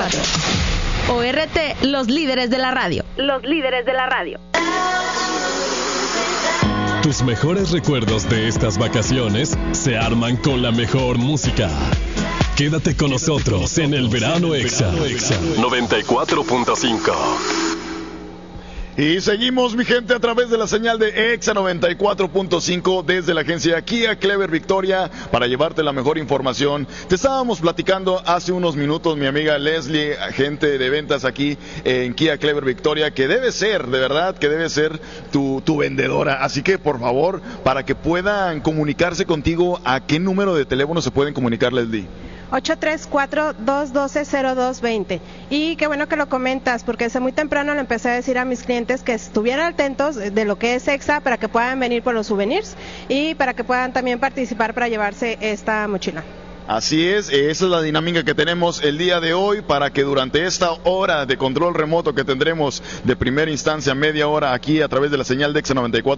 94. ORT, los líderes de la radio. Los líderes de la radio. Tus mejores recuerdos de estas vacaciones se arman con la mejor música. Quédate con nosotros en el Verano Exa 94.5. Y seguimos, mi gente, a través de la señal de Exa 94.5 desde la agencia Kia Clever Victoria para llevarte la mejor información. Te estábamos platicando hace unos minutos, mi amiga Leslie, agente de ventas aquí en Kia Clever Victoria, que debe ser, de verdad, que debe ser tu vendedora. Así que, por favor, para que puedan comunicarse contigo, ¿a qué número de teléfono se pueden comunicar, Leslie? 834-212-0220. Y qué bueno que lo comentas, porque desde muy temprano le empecé a decir a mis clientes que estuvieran atentos de lo que es Exa para que puedan venir por los souvenirs y para que puedan también participar para llevarse esta mochila. Así es, esa es la dinámica que tenemos el día de hoy para que durante esta hora de control remoto que tendremos de primera instancia media hora aquí a través de la señal de Exa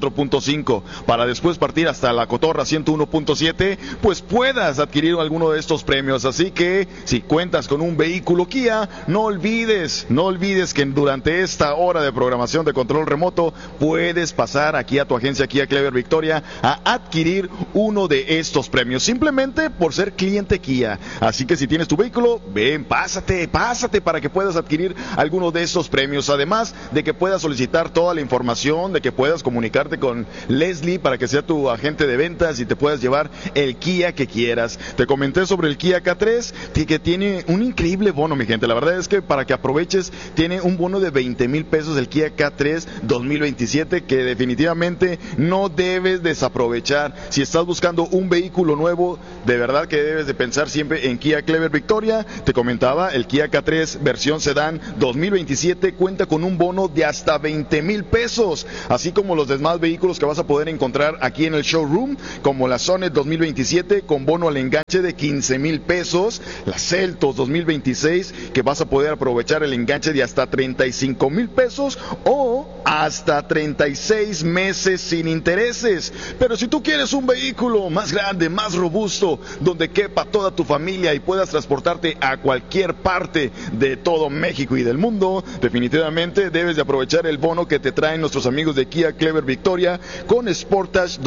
94.5 para después partir hasta la Cotorra 101.7, pues puedas adquirir alguno de estos premios. Así que si cuentas con un vehículo Kia, no olvides que durante esta hora de programación de control remoto puedes pasar aquí a tu agencia Kia Clever Victoria a adquirir uno de estos premios, simplemente por ser cliente Kia. Así que si tienes tu vehículo, ven, pásate para que puedas adquirir alguno de estos premios, además de que puedas solicitar toda la información, de que puedas comunicarte con Leslie para que sea tu agente de ventas y te puedas llevar el Kia que quieras. Te comenté sobre el Kia K3, que tiene un increíble bono, mi gente. La verdad es que para que aproveches, tiene un bono de 20,000 pesos el Kia K3 2027 que definitivamente no debes desaprovechar. Si estás buscando un vehículo nuevo, de verdad que debes de pensar siempre en Kia Clever Victoria. Te comentaba, el Kia K3 versión sedán 2027 cuenta con un bono de hasta 20,000 pesos, así como los demás vehículos que vas a poder encontrar aquí en el showroom, como la Sonet 2027 con bono al enganche de 15,000 pesos, la Seltos 2026 que vas a poder aprovechar el enganche de hasta 35,000 pesos o hasta 36 meses sin intereses. Pero si tú quieres un vehículo más grande, más robusto, donde quepa toda tu familia y puedas transportarte a cualquier parte de todo México y del mundo, definitivamente debes de aprovechar el bono que te traen nuestros amigos de Kia Clever Victoria con Sportage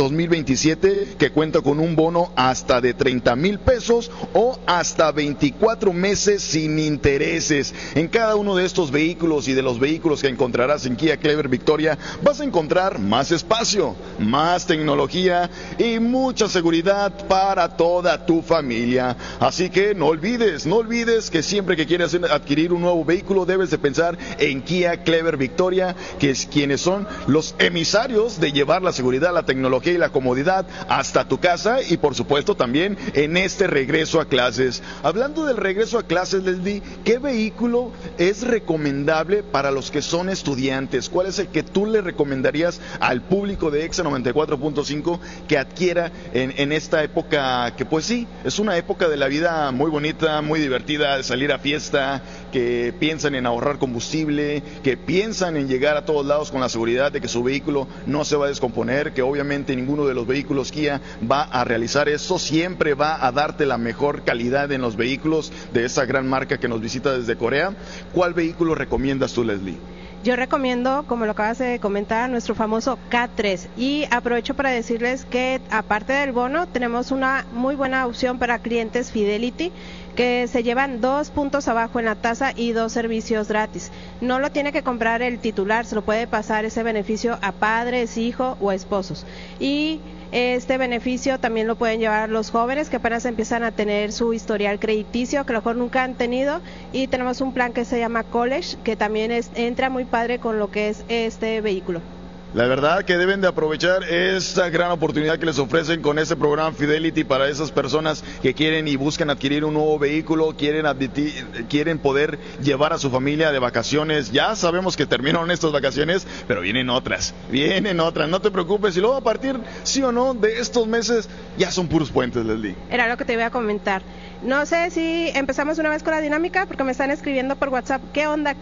2027 que cuenta con un bono hasta de 30,000 pesos o hasta 24 meses sin intereses. En cada uno de estos vehículos y de los vehículos que encontrarás en Kia Clever Victoria vas a encontrar más espacio, más tecnología y mucha seguridad para toda tu familia. Así que no olvides que siempre que quieras adquirir un nuevo vehículo debes de pensar en Kia Clever Victoria, que es quienes son los emisarios de llevar la seguridad, la tecnología y la comodidad hasta tu casa y por supuesto también en este regreso a clases. Hablando del regreso a clases, Leslie, ¿qué vehículo es recomendable para los que son estudiantes? ¿Cuál es el que tú le recomendarías al público de Exa 94.5 que adquiera en esta época que pues sí, es una época de la vida muy bonita, muy divertida, de salir a fiesta, que piensan en ahorrar combustible, que piensan en llegar a todos lados con la seguridad de que su vehículo no se va a descomponer, que obviamente ninguno de los vehículos Kia va a realizar eso, siempre va a darte la mejor calidad en los vehículos de esa gran marca que nos visita desde Corea? ¿Cuál vehículo recomiendas tú, Leslie? Yo recomiendo, como lo acabas de comentar, nuestro famoso K3 y aprovecho para decirles que aparte del bono tenemos una muy buena opción para clientes Fidelity que se llevan 2 puntos abajo en la tasa y 2 servicios gratis. No lo tiene que comprar el titular, se lo puede pasar ese beneficio a padres, hijos o esposos. Y este beneficio también lo pueden llevar los jóvenes que apenas empiezan a tener su historial crediticio, que a lo mejor nunca han tenido, y tenemos un plan que se llama College, que también entra muy padre con lo que es este vehículo. La verdad que deben de aprovechar esta gran oportunidad que les ofrecen con este programa Fidelity para esas personas que quieren y buscan adquirir un nuevo vehículo, quieren poder llevar a su familia de vacaciones. Ya sabemos que terminaron estas vacaciones, pero vienen otras, no te preocupes, y luego a partir, sí o no, de estos meses ya son puros puentes, Leslie. Era lo que te iba a comentar. No sé si empezamos una vez con la dinámica, porque me están escribiendo por WhatsApp, ¿qué onda?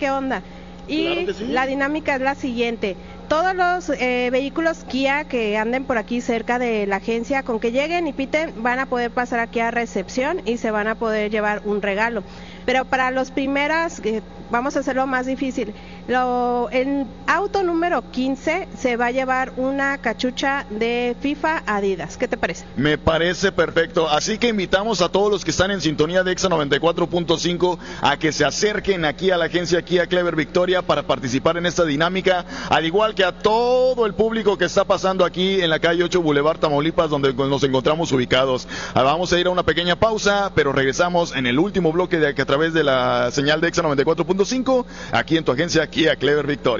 Y claro que sí. La dinámica es la siguiente. Todos los vehículos Kia que anden por aquí cerca de la agencia, con que lleguen y piten, van a poder pasar aquí a recepción y se van a poder llevar un regalo. pero para los primeras vamos a hacerlo más difícil. En auto número 15 se va a llevar una cachucha de FIFA Adidas. ¿Qué te parece? Me parece perfecto. Así que invitamos a todos los que están en sintonía de Exa 94.5 a que se acerquen aquí a la agencia Kia Clever Victoria para participar en esta dinámica, al igual que a todo el público que está pasando aquí en la calle 8 Boulevard Tamaulipas, donde nos encontramos ubicados. Vamos a ir a una pequeña pausa, pero regresamos en el último bloque de aquí a través de la señal de Exa 94.5 aquí en tu agencia Kia Clever Victoria.